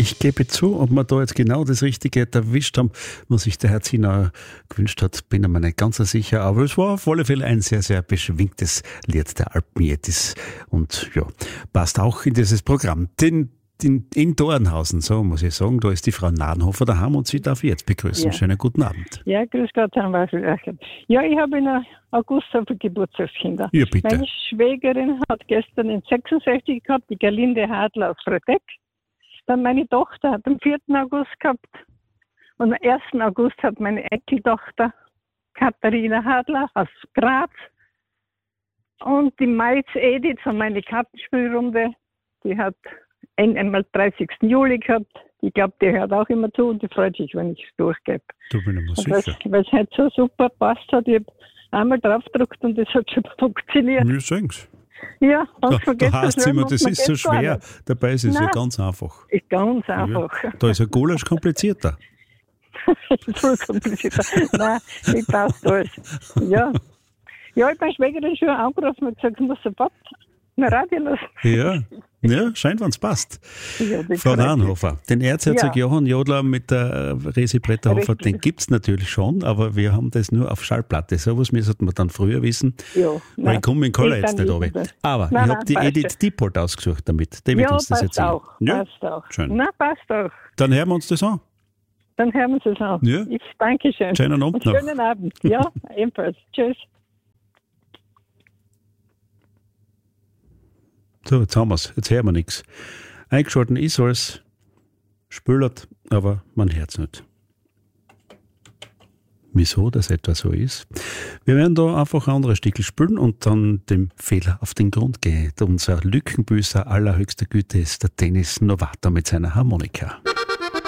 Ich gebe zu, ob wir da jetzt genau das Richtige erwischt haben, was sich der Herr Zinauer gewünscht hat, bin ich mir nicht ganz so sicher. Aber es war auf alle Fälle ein sehr, sehr beschwingtes Lied der Alpenjetis. Und ja, passt auch in dieses Programm. In Dornhausen, so muss ich sagen, da ist die Frau Nadenhofer daheim und sie darf ich jetzt begrüßen. Ja. Schönen guten Abend. Ja, grüß Gott, Herr Waffel. Ja, ich habe in August so viele Geburtstagskinder. Ja, bitte. Meine Schwägerin hat gestern den 66 gehabt, die Gerlinde Hadler aus Frödeck. Dann meine Tochter hat am 4. August gehabt. Und am 1. August hat meine Enkeltochter Katharina Hadler aus Graz. Und die Maiz Edith von meiner Kartenspielrunde, die hat einmal 30. Juli gehabt. Ich glaube, die hört auch immer zu und die freut sich, wenn ich es durchgebe. Da bin ich mir sicher. Weil es halt so super passt hat. Ich habe einmal draufgedrückt und das hat schon funktioniert. Wir sehen's. Ja, da heißt es immer, das ist so schwer. Dabei ist es ja ganz einfach. Ist ganz einfach. Ja, da ist ein Gulasch komplizierter. Voll komplizierter. Nein, ich passt alles. Ja. Ja, ich bin Schwägerin schon angerufen und gesagt, ich muss sofort ein Radio lassen. Ja, scheint, wenn es passt. Ja, Frau Nadenhofer, den Erzherzog Johann Jodler mit der Resi Bretterhofer, den gibt es natürlich schon, aber wir haben das nur auf Schallplatte. Sowas müssten wir dann früher wissen. Ja, weil ich komme in Koller jetzt nicht runter. Aber ich habe die Edith Diepold ausgesucht damit. Die wird uns das erzählen. Passt auch. Schön. Na, passt auch. Dann hören wir uns das an. Dann hören wir uns das an. Ja. Ich danke schön. Schönen Abend noch. Schönen Abend. Ja, ebenfalls. Tschüss. So, jetzt haben wir es. Jetzt hören wir nichts. Eingeschalten ist alles, spülert, aber man hört es nicht. Wieso das etwa so ist? Wir werden da einfach andere Stickel spülen und dann dem Fehler auf den Grund gehen. Unser Lückenbüßer allerhöchster Güte ist der Dennis Novato mit seiner Harmonika.